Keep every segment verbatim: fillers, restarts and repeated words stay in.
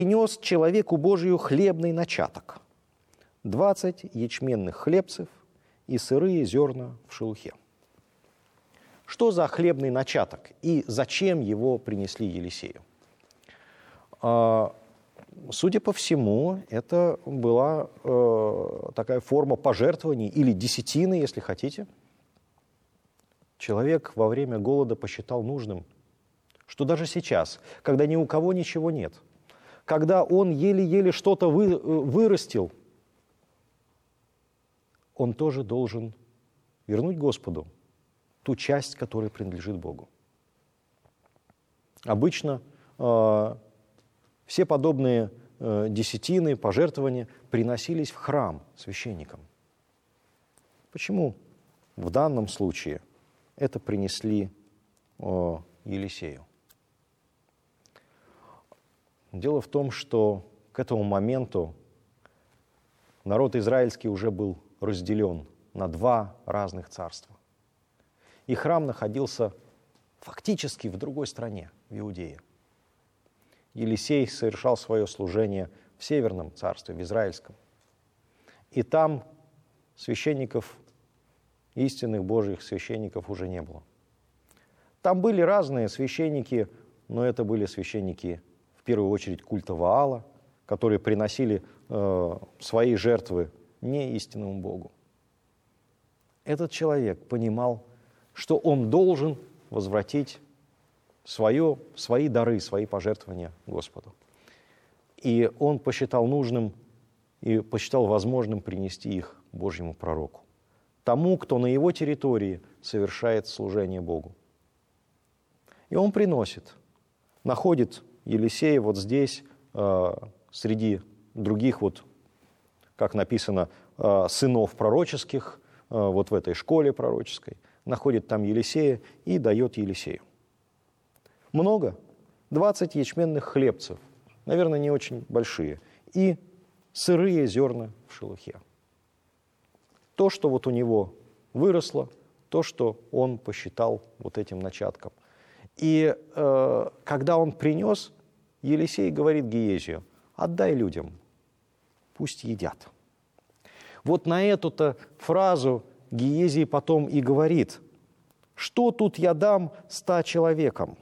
принес человеку Божию хлебный начаток, двадцать ячменных хлебцев и сырые зерна в шелухе. Что за хлебный начаток и зачем его принесли Елисею? Судя по всему, это была такая форма пожертвований или десятины, если хотите. Человек во время голода посчитал нужным, что даже сейчас, когда ни у кого ничего нет, когда он еле-еле что-то вы, вырастил, он тоже должен вернуть Господу ту часть, которая принадлежит Богу. Обычно э, все подобные э, десятины, пожертвования приносились в храм священникам. Почему в данном случае это принесли э, Елисею? Дело в том, что к этому моменту народ израильский уже был разделен на два разных царства. И храм находился фактически в другой стране, в Иудее. Елисей совершал свое служение в Северном царстве, в Израильском. И там священников, истинных Божьих священников уже не было. Там были разные священники, но это были священники в первую очередь культа Ваала, которые приносили э, свои жертвы не истинному Богу. Этот человек понимал, что он должен возвратить свое, свои дары, свои пожертвования Господу. И он посчитал нужным и посчитал возможным принести их Божьему пророку, тому, кто на его территории совершает служение Богу. И он приносит, находит Елисея вот здесь, э, среди других, вот, как написано, э, сынов пророческих, э, вот в этой школе пророческой, находит там Елисея и дает Елисею. Много, двадцать ячменных хлебцев, наверное, не очень большие, и сырые зерна в шелухе. То, что вот у него выросло, то, что он посчитал вот этим начатком. И э, когда он принес, Елисей говорит Гиезию: отдай людям, пусть едят. Вот на эту-то фразу Гиезий потом и говорит: что тут я дам ста человекам?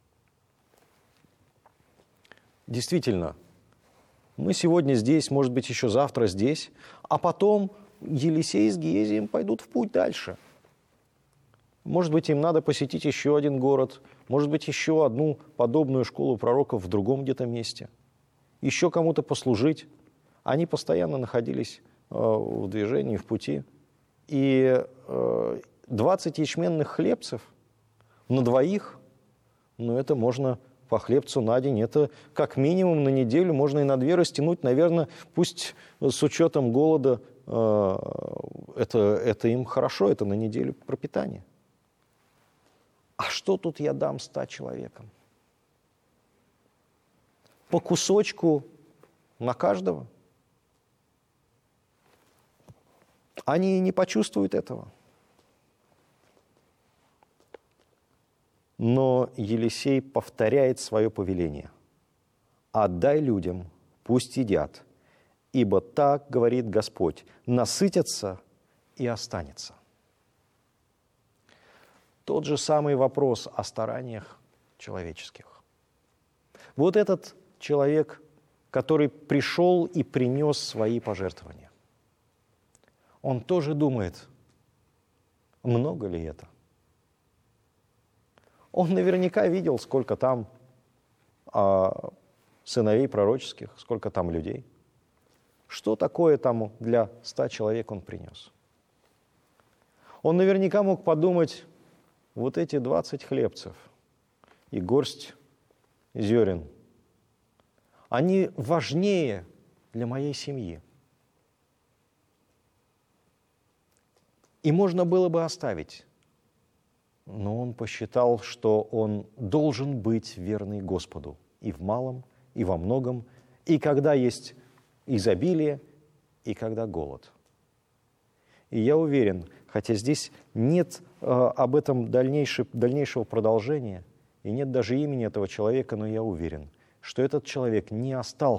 Действительно, мы сегодня здесь, может быть, еще завтра здесь, а потом Елисей с Гиезием пойдут в путь дальше. Может быть, им надо посетить еще один город, может быть, еще одну подобную школу пророков в другом где-то месте, еще кому-то послужить. Они постоянно находились э, в движении, в пути. И э, двадцать ячменных хлебцев на двоих, ну, это можно по хлебцу на день, это как минимум на неделю, можно и на две растянуть, наверное, пусть с учетом голода, э, это, это им хорошо, это на неделю пропитание. А что тут я дам ста человекам? По кусочку на каждого? Они не почувствуют этого. Но Елисей повторяет свое повеление: «Отдай людям, пусть едят, ибо так говорит Господь, насытятся и останется». Тот же самый вопрос о стараниях человеческих. Вот этот человек, который пришел и принес свои пожертвования, он тоже думает, много ли это? Он наверняка видел, сколько там а, сыновей пророческих, сколько там людей. Что такое там для ста человек он принес? Он наверняка мог подумать: вот эти двадцать хлебцев и горсть зерен, они важнее для моей семьи. И можно было бы оставить. Но он посчитал, что он должен быть верный Господу и в малом, и во многом, и когда есть изобилие, и когда голод. И я уверен, хотя здесь нет э, об этом дальнейшего, дальнейшего продолжения, и нет даже имени этого человека, но я уверен, что этот человек не остался